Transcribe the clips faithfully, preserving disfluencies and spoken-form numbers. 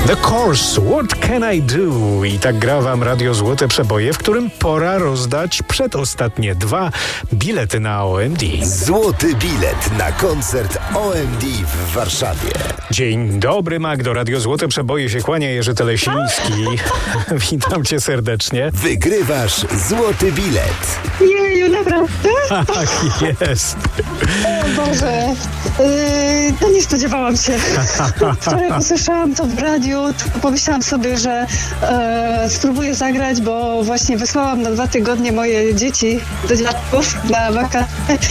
The Course, What Can I Do? I tak gra wam Radio Złote Przeboje, w którym pora rozdać przedostatnie dwa bilety na O M D. Złoty bilet na koncert O M D w Warszawie. Dzień dobry, Magdo. Radio Złote Przeboje się kłania, Jerzy Telesiński. Witam cię serdecznie. Wygrywasz złoty bilet. Jeju, naprawdę? Tak jest. O Boże, yy, no nie spodziewałam się. Wczoraj usłyszałam to w radiu, to pomyślałam sobie, że e, spróbuję zagrać, bo właśnie wysłałam na dwa tygodnie moje dzieci do dziadków na wakacje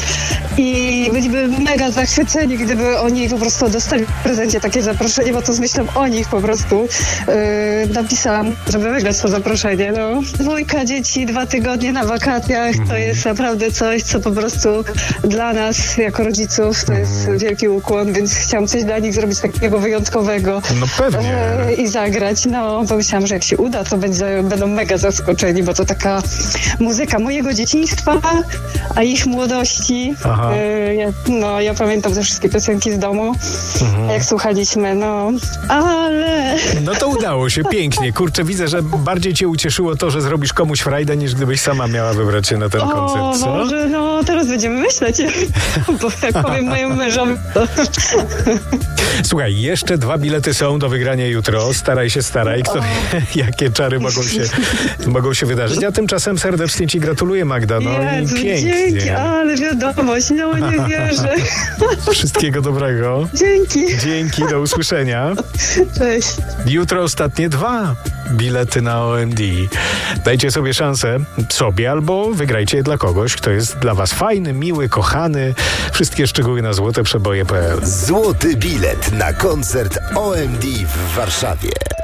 i byliby mega zachwyceni, gdyby oni po prostu dostali w prezencie takie zaproszenie, bo to z myślą o nich po prostu e, napisałam, żeby wygrać to zaproszenie. No. Dwójka dzieci, dwa tygodnie na wakacjach, to jest naprawdę coś, co po prostu dla nas jako rodziców to jest wielki ukłon, więc chciałam coś dla nich zrobić takiego wyjątkowego. No pewnie. E, I zagrać. No, pomyślałam, że jak się uda, to będzie, będą mega zaskoczeni, bo to taka muzyka mojego dzieciństwa, a ich młodości. E, ja, no, ja pamiętam te wszystkie piosenki z domu, mhm. jak słuchaliśmy, no. Ale... No to udało się, pięknie. Kurczę, widzę, że bardziej cię ucieszyło to, że zrobisz komuś frajdę, niż gdybyś sama miała wybrać się na ten o, koncert, co? Boże, no teraz będziemy myśleć, bo jak powiem mojemu mężowi, to... Słuchaj, jeszcze dwa bilety są do wygrania jutro. Staraj się, staraj. Kto wie, jakie czary mogą się, mogą się wydarzyć. A tymczasem serdecznie ci gratuluję, Magda. No Jezu, i pięknie. Dzięki, ale wiadomość, no nie wierzę. Wszystkiego dobrego. Dzięki. Dzięki, do usłyszenia. Cześć. Jutro ostatnie dwa bilety na O M D. Dajcie sobie szansę sobie albo wygrajcie je dla kogoś, kto jest dla was fajny, miły, kochany. Wszystkie szczegóły na złoteprzeboje kropka p l. Złoty bilet na koncert O M D w Warszawie.